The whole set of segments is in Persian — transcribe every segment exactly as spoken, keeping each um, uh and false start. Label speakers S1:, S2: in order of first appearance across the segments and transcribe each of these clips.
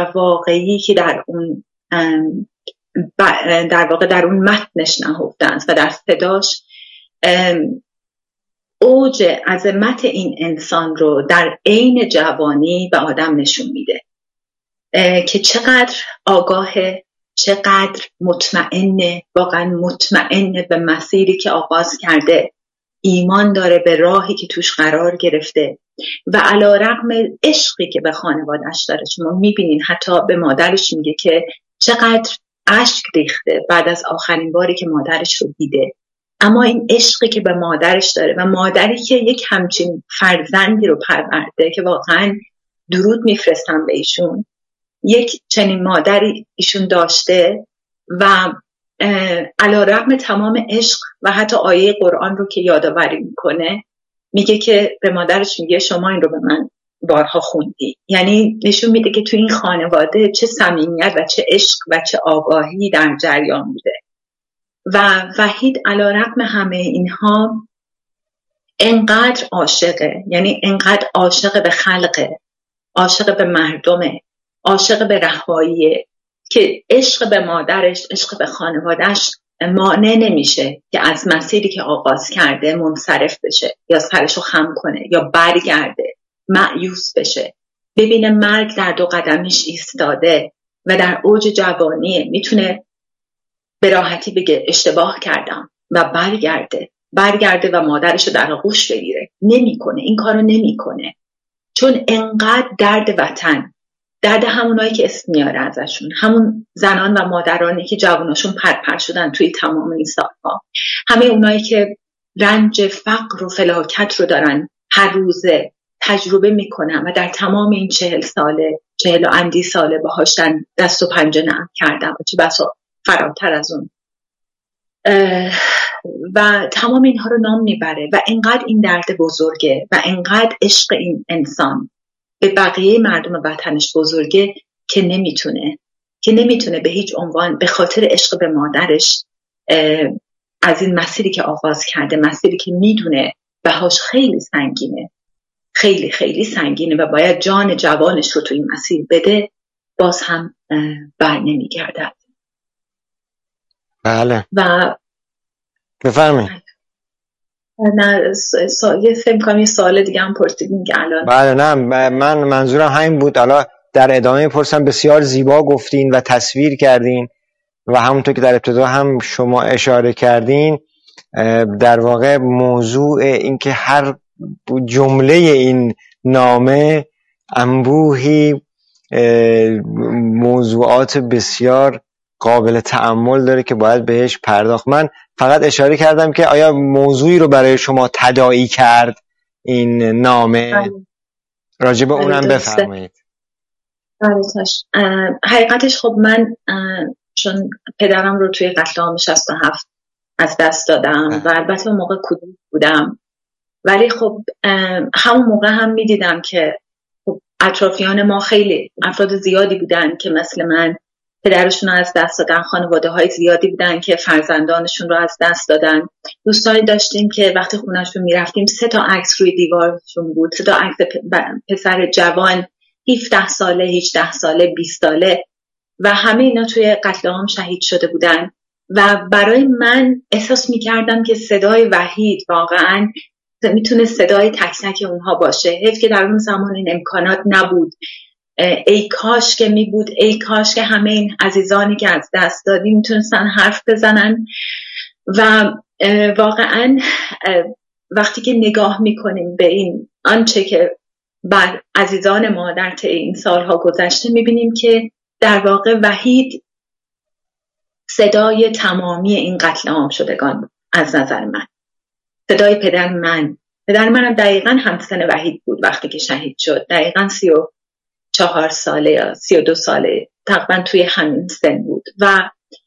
S1: واقعی که در اون در واقع در اون متنش نهفته است و در صداش اوج عظمت این انسان رو در عین جوانی به آدم نشون میده که چقدر آگاهه، چقدر مطمئنه، واقعا مطمئنه به مسیری که آغاز کرده، ایمان داره به راهی که توش قرار گرفته و علیرغم عشقی که به خانواده‌اش داره. شما میبینین حتی به مادرش میگه که چقدر اشک ریخته بعد از آخرین باری که مادرش رو دیده، اما این عشقی که به مادرش داره و مادری که یک همچین فرزندی رو پرورده که واقعا درود میفرستم به ایشون، یک چنین مادری ایشون داشته و علیرغم تمام عشق و حتی آیه قرآن رو که یادآوری میکنه، میگه که به مادرش میگه شما این رو به من بارها خوندی. یعنی نشون میده که تو این خانواده چه صمیمیت و چه عشق و چه آگاهی در جریان بوده و وحید علیرغم همه اینها انقدر عاشقه، یعنی انقدر عاشق به خلقه، عاشق به مردمه، عاشق به رهاییه که عشق به مادرش، عشق به خانوادهش مانع نمیشه که از مسیری که آغاز کرده منصرف بشه یا سرشو خم کنه یا برگرده، مایوس بشه، ببینه مرگ در دو قدمش ایستاده و در اوج جوانیه، میتونه به راحتی بگه اشتباه کردم و برگرده برگرده و مادرشو در آغوش بگیره. نمیکنه، این کارو نمیکنه، چون انقدر درد وطن، درد همونایی که اسم میاره ازشون، همون زنان و مادرانی که جواناشون پرپر شدن توی تمام این سالها، همه اونایی که رنج فقر و فلاکت رو دارن هر روزه تجربه میکنن و در تمام این چهل ساله چهل و اندی ساله باهاشتن دست و پنجه نرم کردن و چه بسا فراتر از اون و تمام اینها رو نام میبره و انقدر این درد بزرگه و انقدر عشق این انسان به بقیه مردم وطنش بزرگه که نمیتونه که نمیتونه به هیچ عنوان به خاطر عشق به مادرش از این مسیری که آغاز کرده، مسیری که میدونه بهاش خیلی سنگینه، خیلی خیلی سنگینه و باید جان جوانش رو تو این مسیر بده، باز هم بر نمیگردد.
S2: بله
S1: و
S2: بفرمایید.
S1: نه سوال یه فهم کنم یه سوال دیگه هم پرسیدین که الان
S2: بله نه من منظورم همین بود. حالا در ادامه پرسم بسیار زیبا گفتین و تصویر کردین و همونطور که در ابتدا هم شما اشاره کردین، در واقع موضوع این که هر جمله این نامه انبوهی موضوعات بسیار قابل تأمل داره که باید بهش پرداخت. من فقط اشاره کردم که آیا موضوعی رو برای شما تداعی کرد این نامه؟ راجع به اونم بفرمایید.
S1: حقیقتش خب من چون پدرم رو توی قتل عام شصت و هفت از دست دادم و البته اون موقع کودک بودم، ولی خب همون موقع هم میدیدم که خب اطرافیان ما خیلی افراد زیادی بودن که مثل من پدرشون رو از دست دادن، خانواده های زیادی بودن که فرزندانشون رو از دست دادن. دوستانی داشتیم که وقتی خونه‌شون میرفتیم سه تا عکس روی دیوارشون بود، سه تا عکس پسر جوان هفده ساله، هجده ساله، بیست ساله و همه اینا توی قتل عام شهید شده بودن و برای من احساس میکردم که صدای وحید واقعاً میتونه صدای تک تک اونها باشه. حیف که در اون زمان این امکانات نبود. ای کاش که می بود، ای کاش که همه این عزیزانی که از دست دادیم میتونستن حرف بزنن و واقعا وقتی که نگاه میکنیم به این آنچه که بر عزیزان ما در طی این سالها گذشته، میبینیم که در واقع وحید صدای تمامی این قتل عام شدگان از نظر من، صدای پدر من پدر منم دقیقاً همسن وحید بود وقتی که شهید شد، دقیقاً سی و چهار ساله یا سی و دو ساله، تقریبا توی همین سن بود و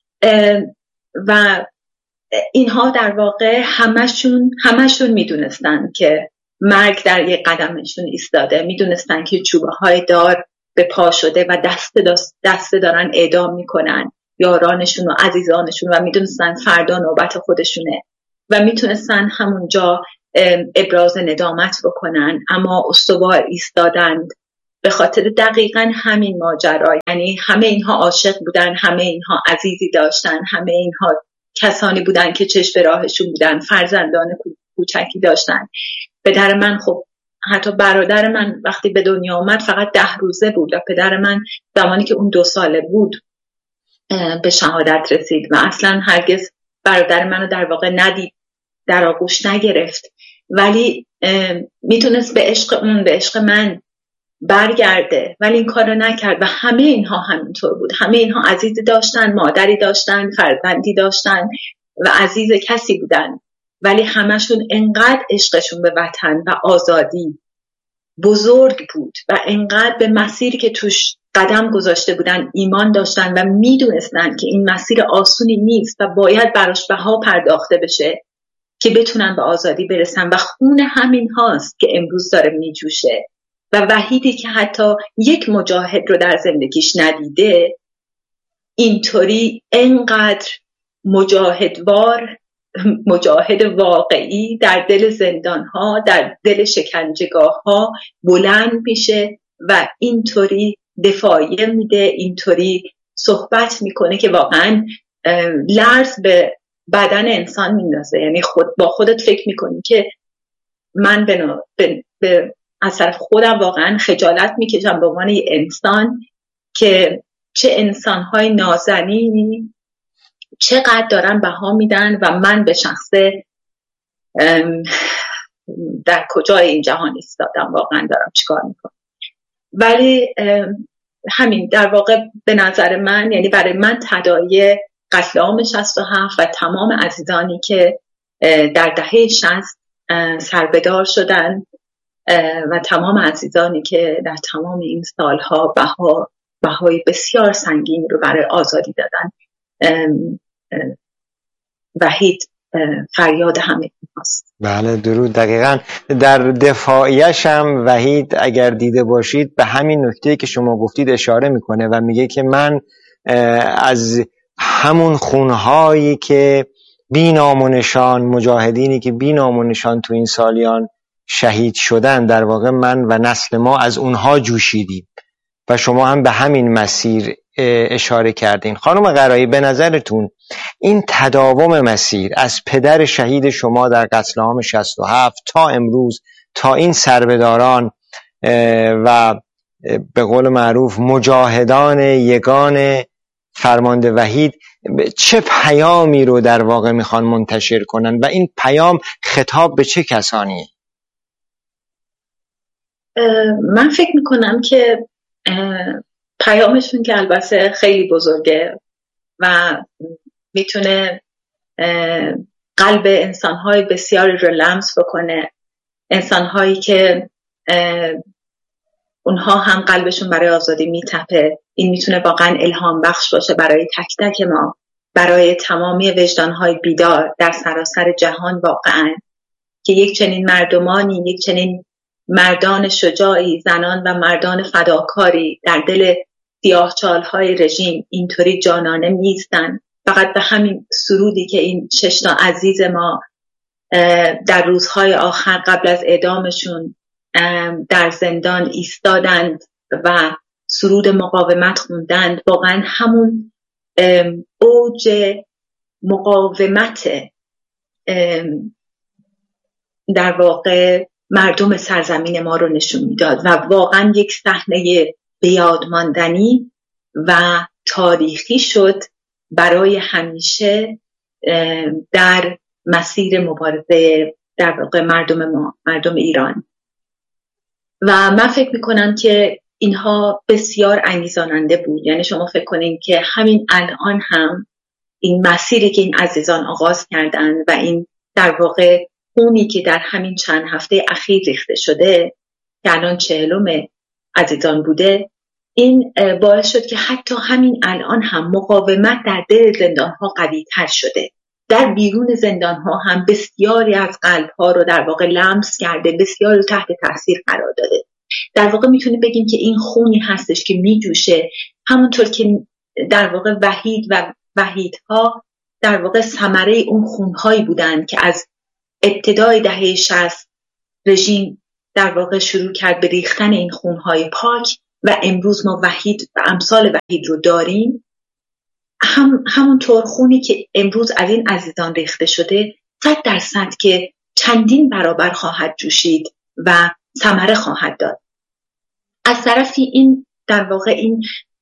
S1: و اینها در واقع همشون همشون میدونستن که مرگ در یک قدمشون ایستاده، میدونستن که چوبه های دار به پا شده و دست دست دارن اعدام میکنن یارانشون و عزیزانشون و میدونستن فردا نوبت خودشونه و میتونستن همونجا ابراز ندامت بکنن، اما استوار ایستادند به خاطر دقیقاً همین ماجرا. یعنی همه اینها عاشق بودن، همه اینها عزیزی داشتن، همه اینها کسانی بودن که چشم به راهشون بودن، فرزندان کوچکی داشتن. پدر من خب حتی برادر من وقتی به دنیا آمد فقط ده روزه بود و پدر من زمانی که اون دو ساله بود به شهادت رسید و اصلا هرگز برادر منو در واقع ندید، در آغوش نگرفت، ولی میتونست به عشق اون، به عشق من برگرده، ولی این کارو نکرد. و همه اینها همینطور بود، همه اینها عزیزی داشتن، مادری داشتن، فرزندی داشتن و عزیز کسی بودن، ولی همشون انقدر عشقشون به وطن و آزادی بزرگ بود و انقدر به مسیری که توش قدم گذاشته بودن ایمان داشتن و میدونستن که این مسیر آسونی نیست و باید براش بها پرداخته بشه که بتونن به آزادی برسن. و خون همین هاست که امروز داره میجوشه و وحیدی که حتی یک مجاهد رو در زندگیش ندیده اینطوری انقدر مجاهدوار، مجاهد واقعی در دل زندانها، در دل شکنجهگاهها بلند میشه و اینطوری دفاعیه میده، اینطوری صحبت میکنه که واقعا لرز به بدن انسان میندازه. یعنی خود با خودت فکر میکنی که من به, به, به از طرف خودم واقعا خجالت میکشم به عنوان یه انسان که چه انسانهای نازنینی چقدر دارن بها میدن و من به شخصه در کجای این جهان ایستادم، واقعا دارم چیکار میکنم. ولی همین در واقع به نظر من، یعنی برای من تداعی قتل عام شصت و هفت و تمام عزیزانی که در دهه شصت سربدار شدن و تمام عزیزانی که در تمام این سالها بها بهای بسیار سنگین رو برای آزادی دادن، وحید فریاد همه هاست.
S2: بله درود. دقیقاً در دفاعیش هم وحید اگر دیده باشید به همین نکته که شما گفتید اشاره میکنه و میگه که من از همون خونهایی که بی نام و نشان، مجاهدینی که بی نام و نشان تو این سالیان شهید شدن، در واقع من و نسل ما از اونها جوشیدیم و شما هم به همین مسیر اشاره کردین. خانم قرایی، به نظرتون این تداوم مسیر از پدر شهید شما در قتل عام شصت و هفت تا امروز، تا این سربداران و به قول معروف مجاهدان یگان فرمانده وحید، چه پیامی رو در واقع میخوان منتشر کنن و این پیام خطاب به چه کسانیه؟
S1: من فکر میکنم که پیامشون که البته خیلی بزرگه و میتونه قلب انسانهای بسیاری رو لمس بکنه، انسانهایی که اونها هم قلبشون برای آزادی میتپه. این میتونه واقعا الهام بخش باشه برای تک تک ما، برای تمامی وجدانهای بیدار در سراسر جهان واقعا، که یک چنین مردمانی، یک چنین مردان شجاعی، زنان و مردان فداکاری در دل سیاهچالهای رژیم اینطوری جانانه میستن. فقط به همین سرودی که این شش تا عزیز ما در روزهای آخر قبل از اعدامشون در زندان ایستادند و سرود مقاومت خوندند، واقعا همون اوج مقاومت در واقع مردم سرزمین ما رو نشون میداد و واقعا یک صحنه بیاد ماندنی و تاریخی شد برای همیشه در مسیر مبارزه در واقع مردم ما، مردم ایران. و من فکر میکنم که اینها بسیار انگیزاننده بود. یعنی شما فکر کنین که همین الان هم این مسیری که این عزیزان آغاز کردن و این در واقع خونی که در همین چند هفته اخیر ریخته شده که الان چهلم عزیزان بوده، این باعث شد که حتی همین الان هم مقاومت در دل زندانها قوی تر شده. در بیرون زندانها هم بسیاری از قلبها رو در واقع لمس کرده، بسیاری رو تحت تاثیر قرار داده. در واقع میتونیم بگیم که این خونی هستش که میجوشه، همونطور که در واقع وحید و وحیدها در واقع ثمره اون خونهایی بودند که از ابتدای دهه شصت رژیم در واقع شروع کرد به ریختن این خونهای پاک و امروز ما وحید و امثال وحید رو داریم. هم همونطور خونی که امروز از این عزیزان ریخته شده صد درصد که چندین برابر خواهد جوشید و ثمره خواهد داد. از طرفی این در واقع این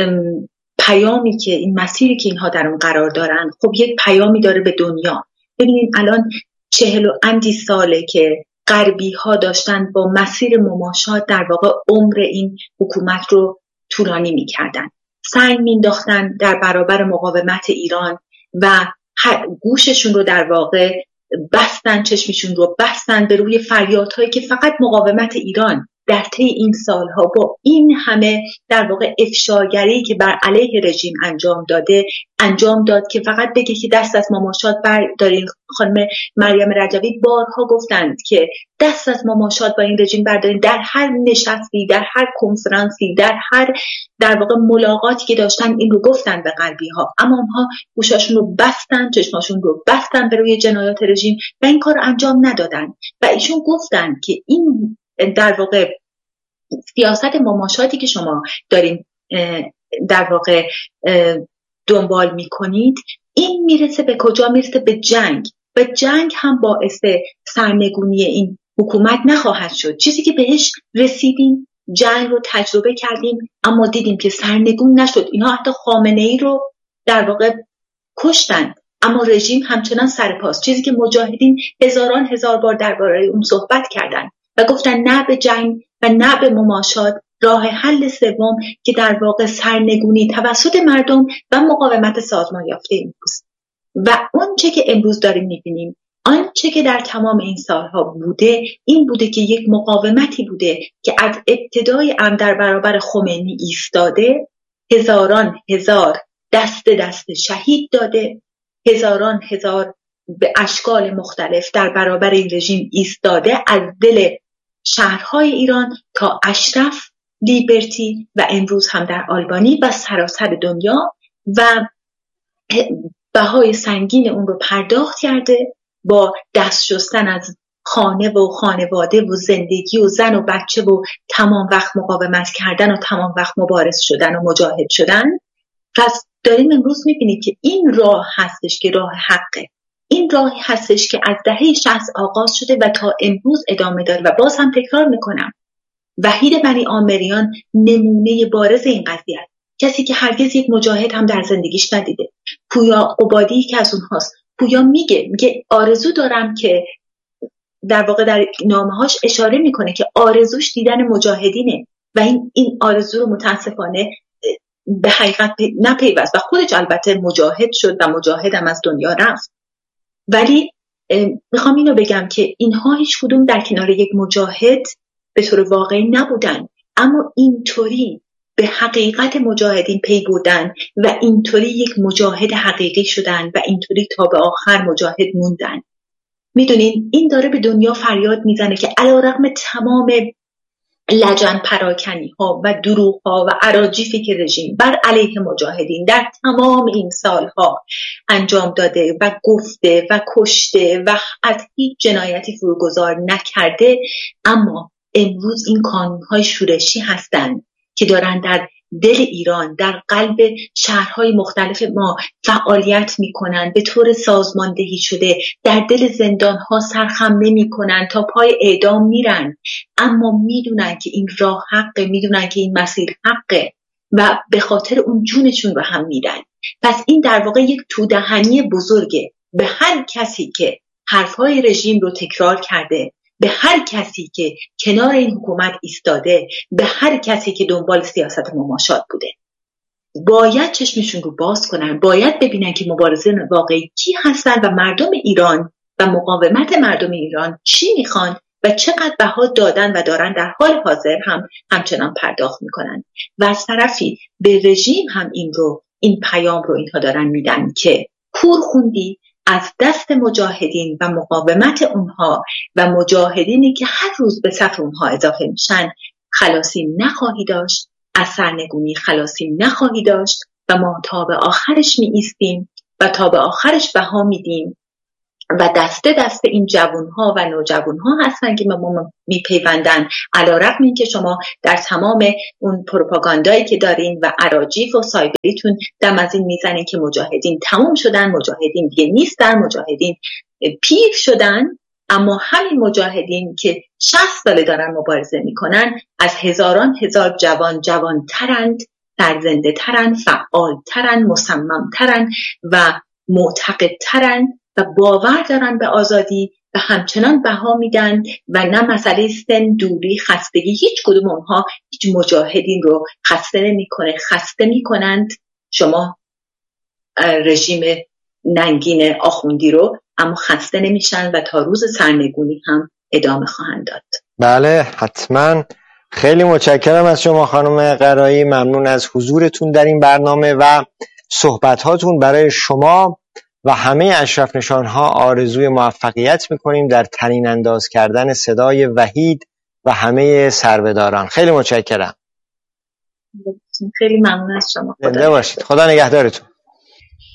S1: پیامی که این مسیری که اینها در اون قرار دارن خب یک پیامی داره به دنیا. ببینید الان چهل و اندی ساله که غربی ها داشتن با مسیر مماشات در واقع عمر این حکومت رو طولانی می‌کردن. سنگ مینداختن در برابر مقاومت ایران و گوششون رو در واقع بستن، چشمشون رو بستن به روی فریادهایی که فقط مقاومت ایران در طی این سالها با این همه در واقع افشاگری که بر علیه رژیم انجام داده انجام داد که فقط بگه که دست از مماشات بردارین. خانم مریم رجوی بارها گفتند که دست از مماشات با این رژیم بردارین. در هر نشستی، در هر کنفرانسی، در هر در واقع ملاقاتی که داشتن این رو گفتن به غربی ها، اما اونها گوشاشون رو بستن، چشماشون رو بستن به روی جنایات رژیم و این کار انجام ندادن. و ایشون گفتن که این در واقع سیاست مماشاتی که شما دارین در واقع دنبال میکنید این میرسه به کجا؟ میرسه به جنگ و جنگ هم باعث سرنگونی این حکومت نخواهد شد. چیزی که بهش رسیدیم، جنگ رو تجربه کردیم اما دیدیم که سرنگون نشد. اینا حتی خامنه‌ای رو در واقع کشتن اما رژیم همچنان سرپاست. چیزی که مجاهدین هزاران هزار بار درباره اون صحبت کردن و گفتن نه به جنگ و نه به مماشات. راه حل سوم که در واقع سرنگونی توسط مردم و مقاومت سازمان یافته امروز و اون چه که امروز داریم میبینیم، آنچه که در تمام این سالها بوده این بوده که یک مقاومتی بوده که از ابتدای امر در برابر خمینی ایستاده، هزاران هزار دست دست شهید داده، هزاران هزار به اشکال مختلف در برابر این رژیم ایستاده، از دل شهرهای ایران تا اشرف، لیبرتی و امروز هم در آلبانی و سراسر دنیا و بهای سنگین اون رو پرداخت کرده با دست شستن از خانه و خانواده و زندگی و زن و بچه و تمام وقت مقاومت کردن و تمام وقت مبارز شدن و مجاهد شدن. پس داریم امروز میبینید که این راه هستش که راه حقه. این راهی هستش که از دهه شصت آغاز شده و تا امروز ادامه داره و باز هم تکرار میکنم وحید بنی عامریان نمونه بارز این قضیه است. کسی که هرگز یک مجاهد هم در زندگیش ندیده. پویا عبادی که از اونهاست. پویا میگه میگه آرزو دارم که در واقع در نامه‌هاش اشاره میکنه که آرزوش دیدن مجاهدینه و این این آرزو رو متاسفانه به حقیقت نپیوست و خودش البته مجاهد شد و مجاهدم از دنیا رفت. ولی میخوام اینو بگم که اینها هیچ کدوم در کنار یک مجاهد به طور واقعی نبودن، اما اینطوری به حقیقت مجاهدین پی بردن و اینطوری یک مجاهد حقیقی شدن و اینطوری تا به آخر مجاهد موندن. میدونین این داره به دنیا فریاد میزنه که علیرغم تمام لجن پراکنی ها و دروغ ها و اراجیفی که رژیم بر علیه مجاهدین در تمام این سالها انجام داده و گفته و کشته و از هیچ جنایتی فروگذار نکرده، اما امروز این کانون‌های شورشی هستند که دارن در دل ایران، در قلب شهرهای مختلف ما فعالیت میکنن، به طور سازماندهی شده در دل زندانها سرخم نمیکنن، تا پای اعدام میرن، اما میدونن که این راه حقه، میدونن که این مسیر حقه و به خاطر اون جونشون رو هم میدن. پس این در واقع یک تودهنی بزرگه به هر کسی که حرفهای رژیم رو تکرار کرده، به هر کسی که کنار این حکومت ایستاده، به هر کسی که دنبال سیاست مماشات بوده. باید چشمشون رو باز کنن، باید ببینن که مبارزین واقعی کی هستن و مردم ایران و مقاومت مردم ایران چی میخوان و چقدر بها دادن و دارن در حال حاضر هم همچنان پرداخت میکنن. و از طرفی به رژیم هم این رو این پیام رو اینها دارن میدن که کور خوندی، از دست مجاهدین و مقاومت اونها و مجاهدینی که هر روز به صف اونها اضافه میشن خلاصی نخواهی داشت، از سرنگونی خلاصی نخواهی داشت و ما تا به آخرش می ایستیم و تا به آخرش بها میدیم و دسته دسته این جوانها و نوجوانها هستن که ما میپیوندن، علیرغم این که شما در تمام اون پروپاگاندایی که دارین و اراجیف و سایبریتون دم از این میزنین که مجاهدین تمام شدن، مجاهدین دیگه نیستن، مجاهدین پیر شدن. اما همین مجاهدین که شصت ساله دارن مبارزه میکنن، از هزاران هزار جوان جوانترند، سرزنده ترند، فعال ترند، مصمم ترند و معتقد ترند و باور دارن به آزادی و همچنان بها میدن و نه مسئله سن، دوری، خستگی، هیچ کدوم اونها هیچ مجاهدین رو خسته نمیکنه. خسته میکنند شما رژیم ننگین آخوندی رو، اما خسته نمیشن و تا روز سرنگونی هم ادامه خواهند داد.
S2: بله حتما. خیلی متشکرم از شما خانم قرایی، ممنون از حضورتون در این برنامه و صحبتاتون. برای شما و همه اشرف نشانها آرزوی موفقیت میکنیم در تنین انداز کردن صدای وحید و همه سربهداران. خیلی متشکرم.
S1: خیلی ممنون از شما.
S2: زنده باشید. خدا نگهدارتون.